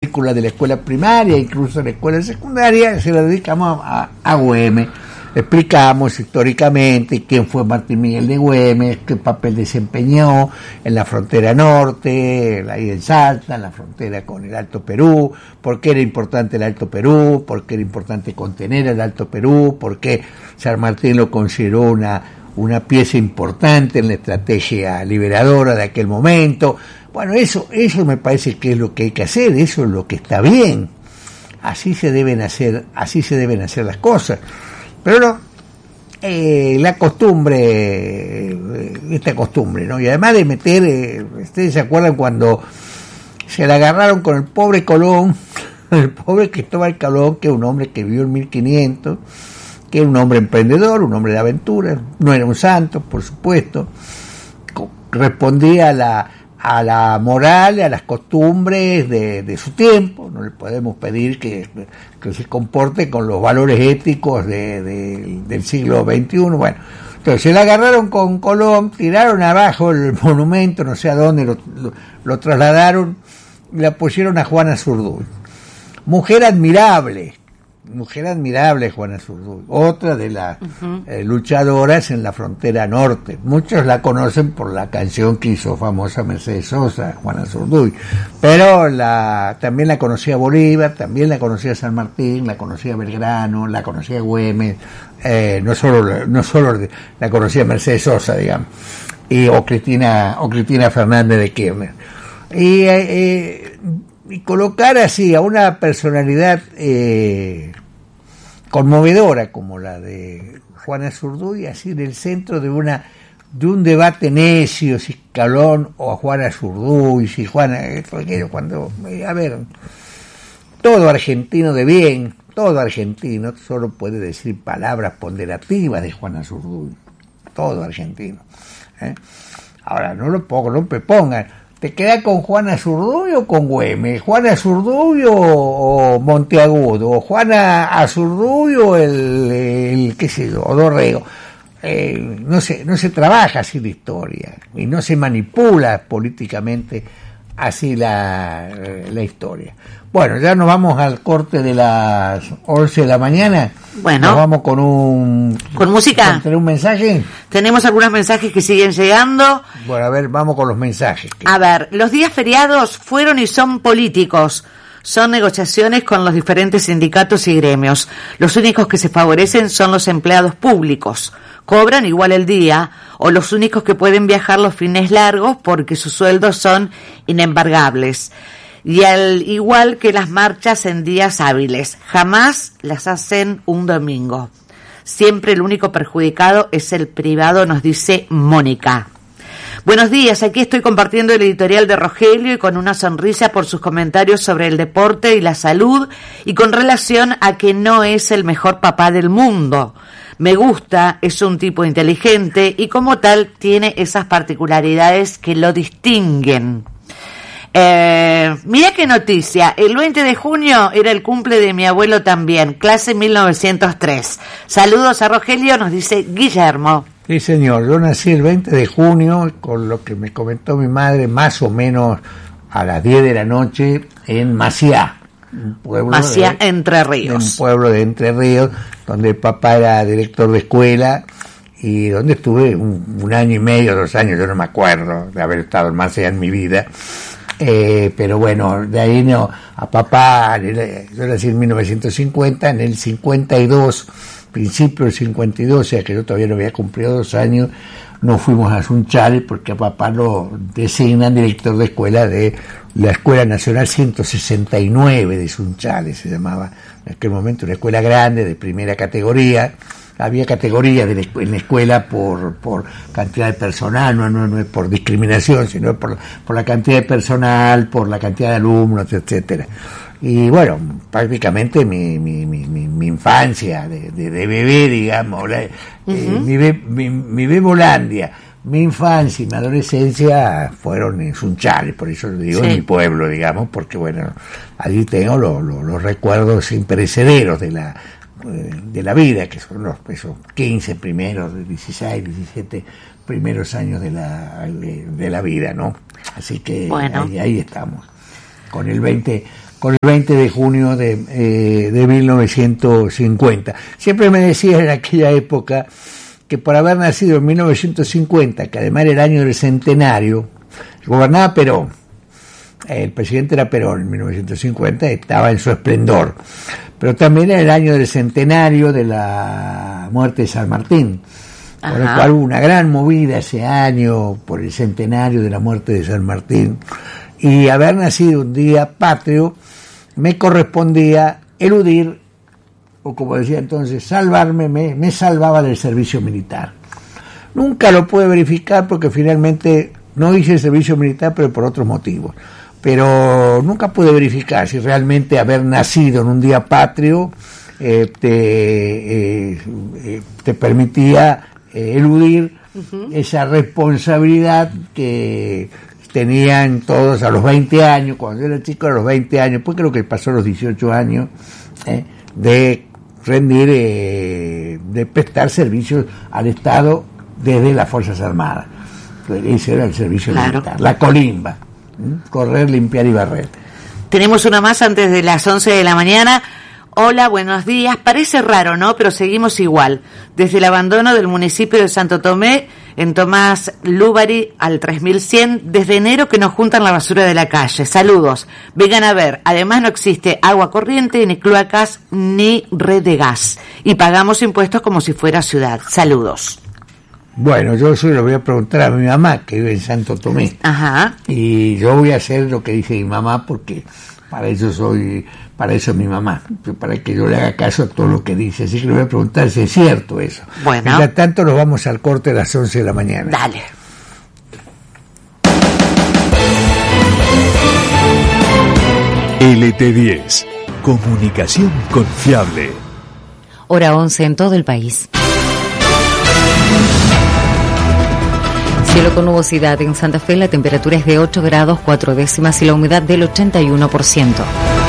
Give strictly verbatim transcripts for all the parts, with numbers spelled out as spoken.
matrícula de la escuela primaria, incluso de la escuela secundaria, se la dedicamos a, a Güemes. Explicamos históricamente quién fue Martín Miguel de Güemes, qué papel desempeñó en la frontera norte, ahí en Salta, en la frontera con el Alto Perú, por qué era importante el Alto Perú, por qué era importante contener el Alto Perú, por qué San Martín lo consideró una, una pieza importante en la estrategia liberadora de aquel momento. Bueno, eso, eso me parece que es lo que hay que hacer, eso es lo que está bien. Así se deben hacer, así se deben hacer las cosas. Pero no, eh, la costumbre, eh, esta costumbre, ¿no? Y además de meter, eh, ustedes se acuerdan cuando se la agarraron con el pobre Colón, el pobre Cristóbal Colón, que es un hombre que vivió en mil quinientos, que era un hombre emprendedor, un hombre de aventura, no era un santo, por supuesto, respondía a la a la moral, a las costumbres de, de su tiempo. No le podemos pedir que, que se comporte con los valores éticos de, de, del siglo veintiuno. Bueno, entonces se la agarraron con Colón, tiraron abajo el monumento, no sé a dónde, lo, lo, lo trasladaron y la pusieron a Juana Zurduy. Mujer admirable, mujer admirable Juana Zurduy, otra de las uh-huh. eh, luchadoras en la frontera norte. Muchos la conocen por la canción que hizo famosa Mercedes Sosa, Juana Zurduy, pero la, también la conocía Bolívar, también la conocía San Martín, la conocía Belgrano, la conocía Güemes, eh, no solo no solo la conocía Mercedes Sosa, digamos, y o Cristina o Cristina Fernández de Kirchner. Y eh, y colocar así a una personalidad eh, conmovedora como la de Juana Zurduy así en el centro de una de un debate necio, si Colón o a Juana Zurduy, si Juana, cuando, a ver, todo argentino de bien, todo argentino solo puede decir palabras ponderativas de Juana Zurduy, todo argentino, ¿eh? Ahora no lo pongo, no me pongan, ¿te queda con Juana Zurduy o con Güemes? ¿Juana Zurduy o, o Monteagudo? ¿O Juana Azurduy o el, el qué sé yo, o Dorrego? Eh, no se, no se trabaja así la historia y no se manipula políticamente así la, la historia. Bueno, ya nos vamos al corte de las once de la mañana. Bueno. Nos vamos con un... ¿Con música? ¿Con un mensaje? Tenemos algunos mensajes que siguen llegando. Bueno, a ver, vamos con los mensajes. A ver, los días feriados fueron y son políticos. Son negociaciones con los diferentes sindicatos y gremios. Los únicos que se favorecen son los empleados públicos. Cobran igual el día, o los únicos que pueden viajar los fines largos porque sus sueldos son inembargables. Y al igual que las marchas en días hábiles, jamás las hacen un domingo. Siempre el único perjudicado es el privado, nos dice Mónica. Buenos días, aquí estoy compartiendo el editorial de Rogelio y con una sonrisa por sus comentarios sobre el deporte y la salud y con relación a que no es el mejor papá del mundo. Me gusta, es un tipo inteligente y como tal tiene esas particularidades que lo distinguen. Eh, mira qué noticia, el veinte de junio era el cumple de mi abuelo también, clase mil novecientos tres. Saludos a Rogelio, nos dice Guillermo. Sí, señor, yo nací el veinte de junio, con lo que me comentó mi madre, más o menos a las diez de la noche en Maciá. Un pueblo Maciá, de, Entre Ríos. Un pueblo de Entre Ríos, donde el papá era director de escuela y donde estuve un, un año y medio, dos años, yo no me acuerdo de haber estado en Maciá en mi vida. Eh, pero bueno, de ahí no, a papá, yo nací en mil novecientos cincuenta, en el cincuenta y dos, principio del cincuenta y dos, o sea que yo todavía no había cumplido dos años, nos fuimos a Sunchales porque a papá lo designan director de escuela de la Escuela Nacional ciento sesenta y nueve de Sunchales, se llamaba en aquel momento, una escuela grande de primera categoría. Había categorías de la escu- en la escuela por por cantidad de personal, no, no, no es por discriminación, sino por, por la cantidad de personal, por la cantidad de alumnos, etcétera. Y bueno, prácticamente mi mi mi mi, mi infancia de, de, de bebé, digamos, la, uh-huh. eh, mi, be, mi mi bebolandia, mi infancia y mi adolescencia fueron en Sunchales, por eso lo digo, sí. En mi pueblo, digamos, porque bueno, allí tengo los lo, los recuerdos imperecederos de la de la vida, que son los esos quince primeros, dieciséis, diecisiete primeros años de la de, de la vida, ¿no? Así que bueno. ahí, ahí estamos. Con el veinte con el veinte de junio de, eh, de mil novecientos cincuenta. Siempre me decían en aquella época que por haber nacido en mil novecientos cincuenta, que además era el año del centenario, gobernaba Perón, el presidente era Perón en mil novecientos cincuenta, estaba en su esplendor, pero también era el año del centenario de la muerte de San Martín, por lo cual hubo una gran movida ese año por el centenario de la muerte de San Martín, y haber nacido un día patrio me correspondía eludir, o como decía entonces, salvarme, me, me salvaba del servicio militar. Nunca lo pude verificar porque finalmente no hice el servicio militar, pero por otros motivos. Pero nunca pude verificar si realmente haber nacido en un día patrio eh, te, eh, eh, te permitía eh, eludir uh-huh. esa responsabilidad que tenían todos a los veinte años, cuando yo era chico a los veinte años, pues creo que pasó a los dieciocho años, eh, de rendir, eh, de prestar servicios al Estado desde las Fuerzas Armadas. Ese era el servicio claro. militar, la colimba, ¿eh? Correr, limpiar y barrer. Tenemos una más antes de las once de la mañana. Hola, buenos días. Parece raro, ¿no? Pero seguimos igual. Desde el abandono del municipio de Santo Tomé, en Tomás Lúbari, al tres mil cien, desde enero que nos juntan la basura de la calle. Saludos. Vengan a ver. Además no existe agua corriente, ni cloacas, ni red de gas. Y pagamos impuestos como si fuera ciudad. Saludos. Bueno, yo eso lo voy a preguntar a mi mamá, que vive en Santo Tomé. Ajá. Y yo voy a hacer lo que dice mi mamá, porque para eso soy... Para eso es mi mamá, para que yo le haga caso a todo lo que dice. Así que le voy a preguntar si es cierto eso. Bueno. Mientras tanto nos vamos al corte a las once de la mañana. Dale. L T diez. Comunicación confiable. Hora once en todo el país. Cielo con nubosidad. En Santa Fe la temperatura es de ocho grados cuatro décimas y la humedad del ochenta y uno por ciento.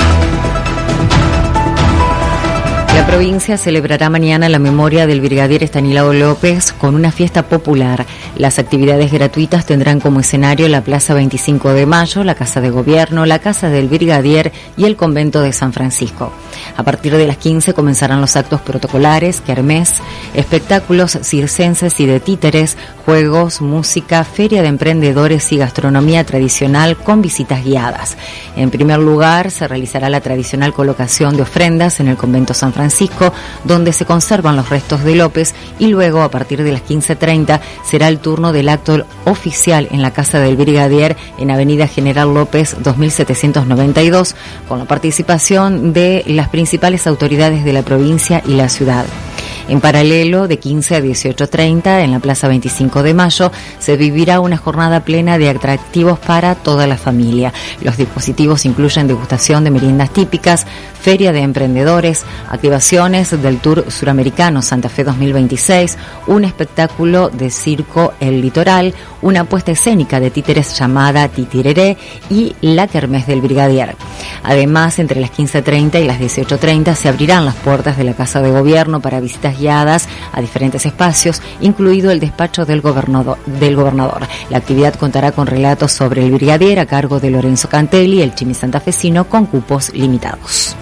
La provincia celebrará mañana la memoria del brigadier Estanislao López con una fiesta popular. Las actividades gratuitas tendrán como escenario la Plaza veinticinco de Mayo, la Casa de Gobierno, la Casa del Brigadier y el Convento de San Francisco. A partir de las quince comenzarán los actos protocolares, kermés, espectáculos circenses y de títeres, juegos, música, feria de emprendedores y gastronomía tradicional con visitas guiadas. En primer lugar, se realizará la tradicional colocación de ofrendas en el Convento San Francisco, donde se conservan los restos de López, y luego, a partir de las quince treinta, será el turno del acto oficial en la Casa del Brigadier en Avenida General López dos mil setecientos noventa y dos, con la participación de las principales autoridades de la provincia y la ciudad. En paralelo, de quince a dieciocho treinta, en la Plaza veinticinco de Mayo, se vivirá una jornada plena de atractivos para toda la familia. Los dispositivos incluyen degustación de meriendas típicas, feria de emprendedores, activaciones del Tour Suramericano Santa Fe dos mil veintiséis, un espectáculo de circo El Litoral, una puesta escénica de títeres llamada Titireré y la Kermés del Brigadier. Además, entre las quince treinta y las dieciocho treinta se abrirán las puertas de la Casa de Gobierno para visitas guiadas a diferentes espacios, incluido el despacho del gobernador, del gobernador. La actividad contará con relatos sobre el brigadier a cargo de Lorenzo Cantelli, el chimi santafesino, con cupos limitados.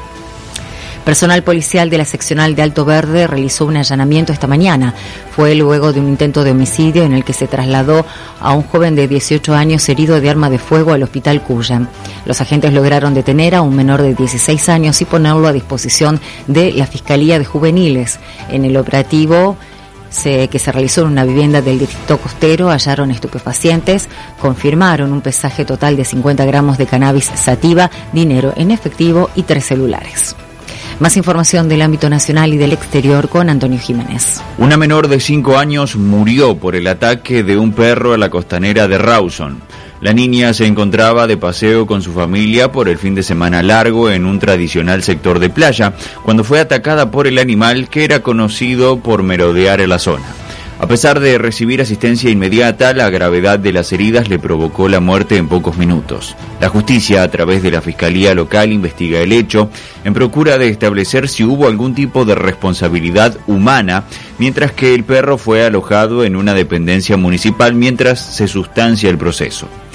Personal policial de la seccional de Alto Verde realizó un allanamiento esta mañana. Fue luego de un intento de homicidio en el que se trasladó a un joven de dieciocho años herido de arma de fuego al hospital Cuya. Los agentes lograron detener a un menor de dieciséis años y ponerlo a disposición de la Fiscalía de Juveniles. En el operativo Se, que se realizó en una vivienda del distrito costero, hallaron estupefacientes, confirmaron un pesaje total de cincuenta gramos de cannabis sativa, dinero en efectivo y tres celulares. Más información del ámbito nacional y del exterior con Antonio Jiménez. Una menor de cinco años murió por el ataque de un perro a la costanera de Rawson. La niña se encontraba de paseo con su familia por el fin de semana largo en un tradicional sector de playa, cuando fue atacada por el animal que era conocido por merodear en la zona. A pesar de recibir asistencia inmediata, la gravedad de las heridas le provocó la muerte en pocos minutos. La justicia, a través de la Fiscalía Local, investiga el hecho en procura de establecer si hubo algún tipo de responsabilidad humana, mientras que el perro fue alojado en una dependencia municipal mientras se sustancia el proceso.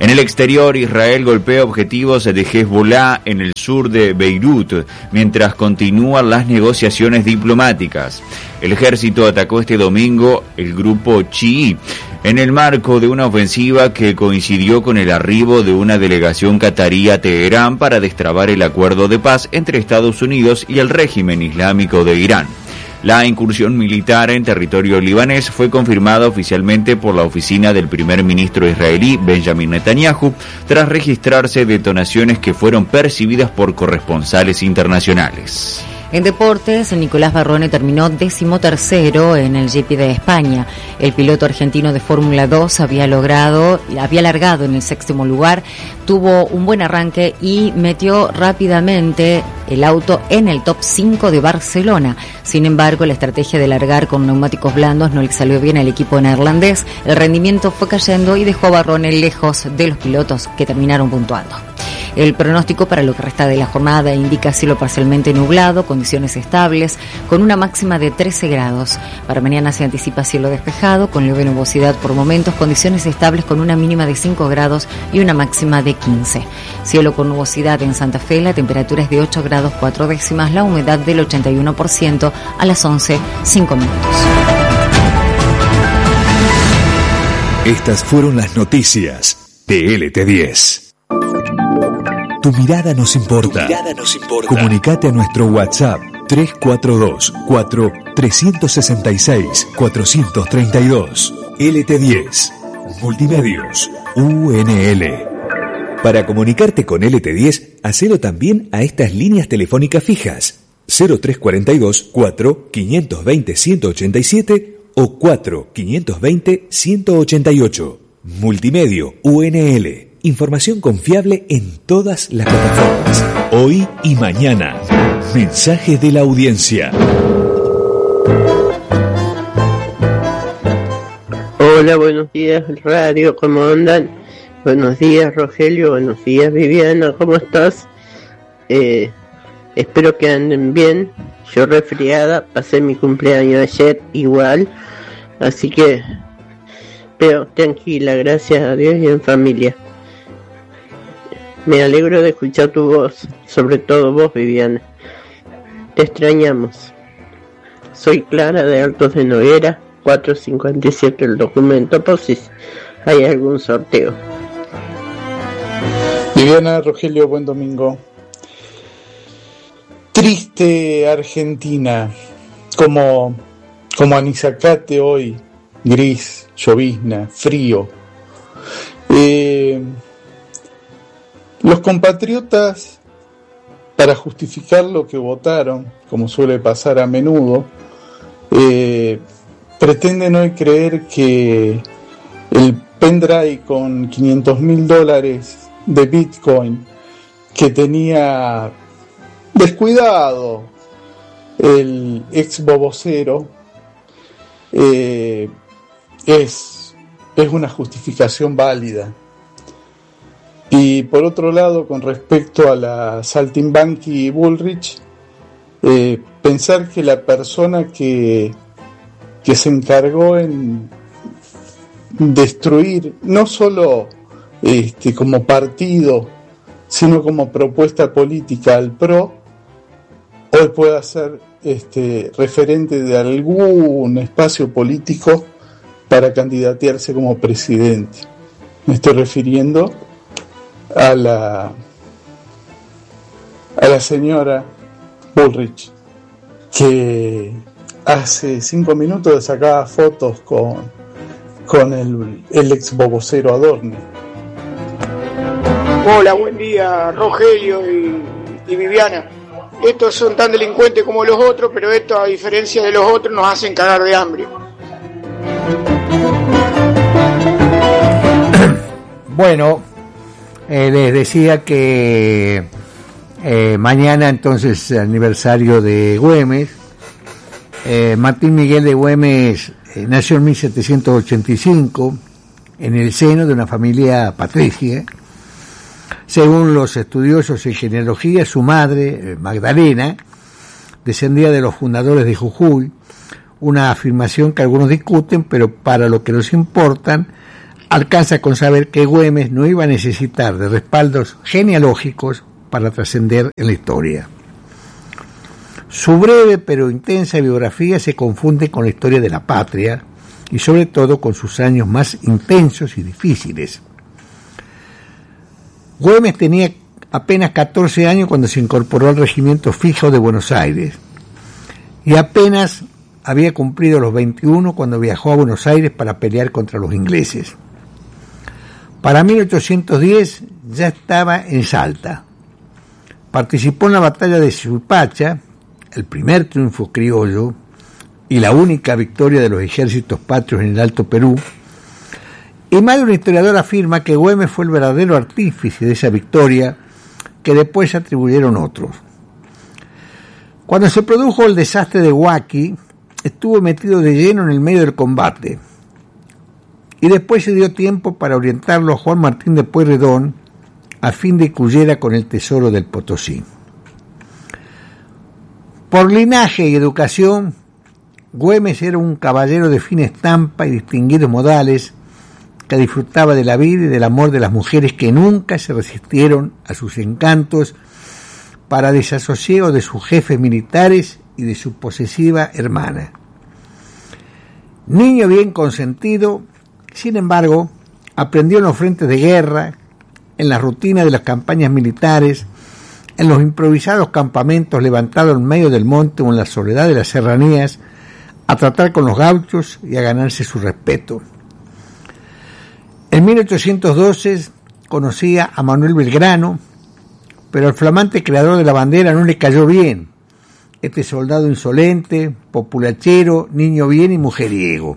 En el exterior, Israel golpea objetivos de Hezbollah en el sur de Beirut, mientras continúan las negociaciones diplomáticas. El ejército atacó este domingo el grupo chií, en el marco de una ofensiva que coincidió con el arribo de una delegación catarí a Teherán para destrabar el acuerdo de paz entre Estados Unidos y el régimen islámico de Irán. La incursión militar en territorio libanés fue confirmada oficialmente por la oficina del primer ministro israelí, Benjamin Netanyahu, tras registrarse detonaciones que fueron percibidas por corresponsales internacionales. En deportes, Nicolás Barrone terminó decimotercero en el G P de España. El piloto argentino de Fórmula dos había logrado, había largado en el séptimo lugar, tuvo un buen arranque y metió rápidamente el auto en el top cinco de Barcelona. Sin embargo, la estrategia de largar con neumáticos blandos no le salió bien al equipo neerlandés. El rendimiento fue cayendo y dejó a Barrone lejos de los pilotos que terminaron puntuando. El pronóstico para lo que resta de la jornada indica cielo parcialmente nublado, condiciones estables, con una máxima de trece grados. Para mañana se anticipa cielo despejado, con leve nubosidad por momentos, condiciones estables con una mínima de cinco grados y una máxima de quince. Cielo con nubosidad en Santa Fe, la temperatura es de ocho grados cuatro décimas, la humedad del ochenta y uno por ciento, a las once, cinco minutos. Estas fueron las noticias de L T diez. Tu mirada nos importa. Tu mirada nos importa. Comunicate a nuestro WhatsApp tres cuatro dos, cuatro, tres seis seis, cuatro tres dos. L T diez. Multimedios. U N L. Para comunicarte con L T diez, hacelo también a estas líneas telefónicas fijas. cero tres cuatro dos, cuatro, cinco dos cero, uno ocho siete o cuatro, cinco dos cero, uno ocho ocho. Multimedio U N L. Información confiable en todas las plataformas. Hoy y mañana. Mensaje de la audiencia. Hola, buenos días, radio, ¿cómo andan? Buenos días, Rogelio, buenos días, Viviana, ¿cómo estás? Eh, espero que anden bien. Yo resfriada, pasé mi cumpleaños ayer igual, así que, pero tranquila, gracias a Dios y en familia. Me alegro de escuchar tu voz, sobre todo vos, Viviana. Te extrañamos. Soy Clara de Altos de Noguera, cuatrocientos cincuenta y siete el documento, por si hay algún sorteo. Viviana, Rogelio, buen domingo. Triste Argentina, como, como Anizacate hoy, gris, llovizna, frío. Eh... Los compatriotas, para justificar lo que votaron, como suele pasar a menudo, eh, pretenden hoy creer que el pendrive con quinientos mil dólares de Bitcoin que tenía descuidado el ex bobocero eh, es, es una justificación válida. Y por otro lado, con respecto a la Saltimbanqui y Bullrich, eh, pensar que la persona que, que se encargó en destruir, no solo este, como partido, sino como propuesta política al P R O, hoy pueda ser este, referente de algún espacio político para candidatearse como presidente. Me estoy refiriendo a la a la señora Bullrich, que hace cinco minutos sacaba fotos con con el, el ex bobocero Adorni. Hola, buen día, Rogelio y, y Viviana. Estos son tan delincuentes como los otros, pero estos, a diferencia de los otros, nos hacen cagar de hambre. Bueno, Eh, les decía que eh, mañana entonces aniversario de Güemes. eh, Martín Miguel de Güemes eh, nació en mil setecientos ochenta y cinco en el seno de una familia patricia. Según los estudiosos en genealogía, su madre, Magdalena, descendía de los fundadores de Jujuy, una afirmación que algunos discuten, pero para lo que nos importan alcanza con saber que Güemes no iba a necesitar de respaldos genealógicos para trascender en la historia. Su breve pero intensa biografía se confunde con la historia de la patria y sobre todo con sus años más intensos y difíciles. Güemes tenía apenas catorce años cuando se incorporó al regimiento fijo de Buenos Aires y apenas había cumplido los veintiuno cuando viajó a Buenos Aires para pelear contra los ingleses. Para mil ochocientos diez ya estaba en Salta. Participó en la batalla de Suipacha, el primer triunfo criollo y la única victoria de los ejércitos patrios en el Alto Perú. Y más de un historiador afirma que Güemes fue el verdadero artífice de esa victoria que después atribuyeron otros. Cuando se produjo el desastre de Huaki, estuvo metido de lleno en el medio del combate y después se dio tiempo para orientarlo a Juan Martín de Pueyrredón a fin de que huyera con el tesoro del Potosí. Por linaje y educación, Güemes era un caballero de fina estampa y distinguidos modales que disfrutaba de la vida y del amor de las mujeres que nunca se resistieron a sus encantos para desasosiego de sus jefes militares y de su posesiva hermana. Niño bien consentido, sin embargo, aprendió en los frentes de guerra, en la rutina de las campañas militares, en los improvisados campamentos levantados en medio del monte o en la soledad de las serranías, a tratar con los gauchos y a ganarse su respeto. En mil ochocientos doce conocía a Manuel Belgrano, pero al flamante creador de la bandera no le cayó bien este soldado insolente, populachero, niño bien y mujeriego.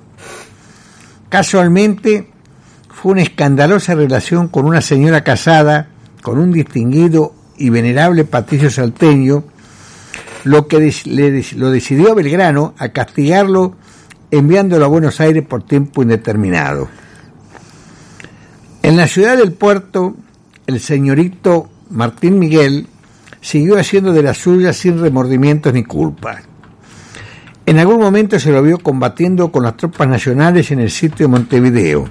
Casualmente fue una escandalosa relación con una señora casada con un distinguido y venerable patricio salteño, lo que le, lo decidió a Belgrano a castigarlo enviándolo a Buenos Aires por tiempo indeterminado. En la ciudad del puerto, el señorito Martín Miguel siguió haciendo de las suyas sin remordimientos ni culpa. En algún momento se lo vio combatiendo con las tropas nacionales en el sitio de Montevideo.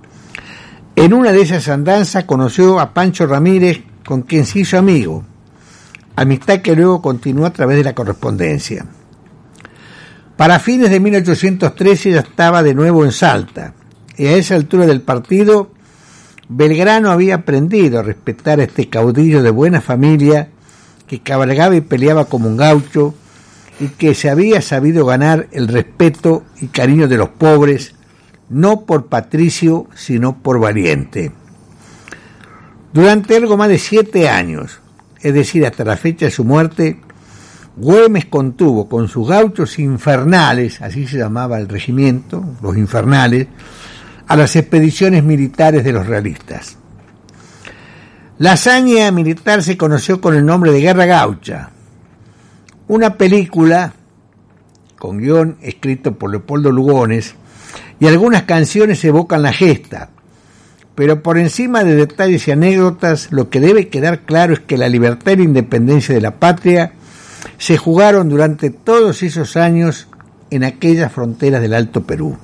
En una de esas andanzas conoció a Pancho Ramírez, con quien se hizo amigo, amistad que luego continuó a través de la correspondencia. Para fines de mil ochocientos trece ya estaba de nuevo en Salta, y a esa altura del partido, Belgrano había aprendido a respetar a este caudillo de buena familia que cabalgaba y peleaba como un gaucho y que se había sabido ganar el respeto y cariño de los pobres, no por patricio, sino por valiente. Durante algo más de siete años, es decir, hasta la fecha de su muerte, Güemes contuvo con sus gauchos infernales, así se llamaba el regimiento, los infernales, a las expediciones militares de los realistas. La hazaña militar se conoció con el nombre de Guerra Gaucha. Una película, con guión escrito por Leopoldo Lugones, y algunas canciones evocan la gesta, pero por encima de detalles y anécdotas, lo que debe quedar claro es que la libertad y la independencia de la patria se jugaron durante todos esos años en aquellas fronteras del Alto Perú.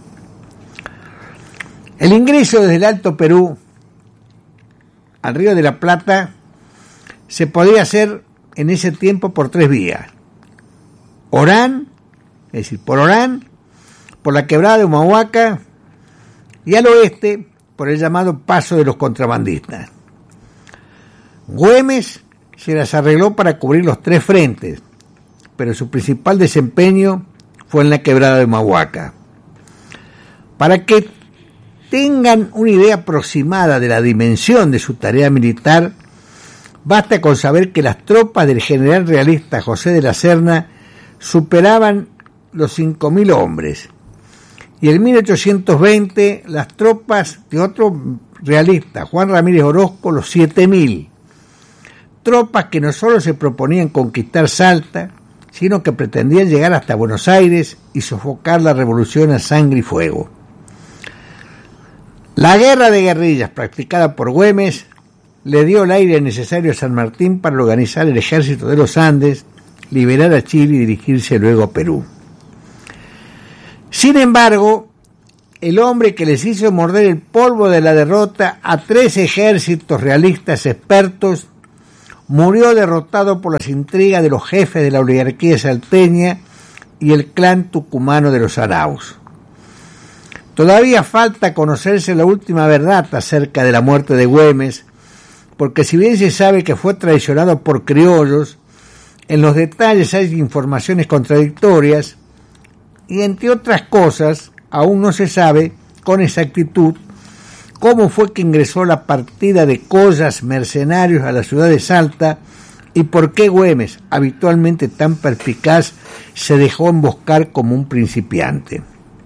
El ingreso desde el Alto Perú al Río de la Plata se podía hacer en ese tiempo por tres vías. Orán, es decir, por Orán, por la quebrada de Humahuaca y al oeste por el llamado Paso de los Contrabandistas. Güemes se las arregló para cubrir los tres frentes, pero su principal desempeño fue en la quebrada de Humahuaca. Para que tengan una idea aproximada de la dimensión de su tarea militar, basta con saber que las tropas del general realista José de la Serna superaban los cinco mil hombres, y en mil ochocientos veinte las tropas de otro realista, Juan Ramírez Orozco, los siete mil. Tropas que no solo se proponían conquistar Salta, sino que pretendían llegar hasta Buenos Aires y sofocar la revolución a sangre y fuego. La guerra de guerrillas practicada por Güemes le dio el aire necesario a San Martín para organizar el ejército de los Andes, liberar a Chile y dirigirse luego a Perú. Sin embargo, el hombre que les hizo morder el polvo de la derrota a tres ejércitos realistas expertos, murió derrotado por las intrigas de los jefes de la oligarquía salteña y el clan tucumano de los Arauz. Todavía falta conocerse la última verdad acerca de la muerte de Güemes, porque si bien se sabe que fue traicionado por criollos, en los detalles hay informaciones contradictorias y, entre otras cosas, aún no se sabe con exactitud cómo fue que ingresó la partida de collas mercenarios a la ciudad de Salta y por qué Güemes, habitualmente tan perspicaz, se dejó emboscar como un principiante.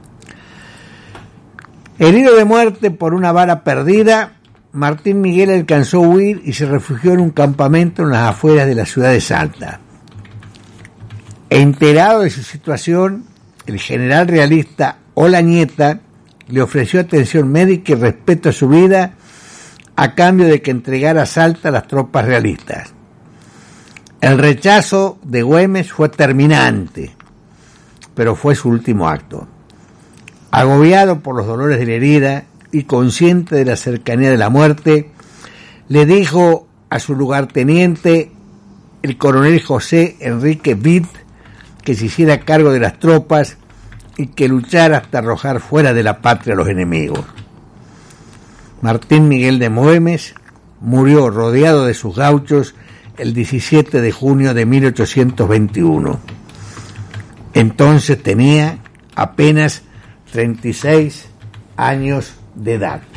Herido de muerte por una bala perdida, Martín Miguel alcanzó a huir y se refugió en un campamento en las afueras de la ciudad de Salta. Enterado de su situación, el general realista Olañeta le ofreció atención médica y respeto a su vida a cambio de que entregara a Salta a las tropas realistas. El rechazo de Güemes fue terminante, pero fue su último acto. Agobiado por los dolores de la herida y consciente de la cercanía de la muerte, le dijo a su lugarteniente, el coronel José Enrique Vitt, que se hiciera cargo de las tropas y que luchara hasta arrojar fuera de la patria a los enemigos. Martín Miguel de Güemes murió rodeado de sus gauchos el diecisiete de junio de mil ochocientos veintiuno. Entonces tenía apenas treinta y seis años de edad.